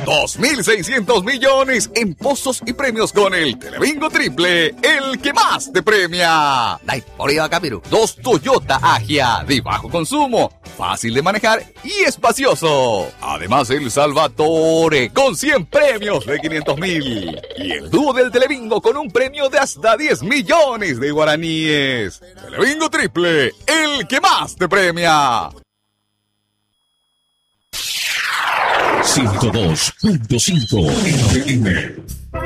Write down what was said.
2.600 millones en pozos y premios con el Telebingo Triple, el que más te premia. Dai, por ahí va, Capiru. 2 Toyota Agia de bajo consumo, fácil de manejar y espacioso. Además, el Salvatore con 100 premios de 500.000. Y el dúo del Telebingo con un premio de hasta 10 millones de guaraníes. Telebingo Triple, el que más te premia. 102.5 FM.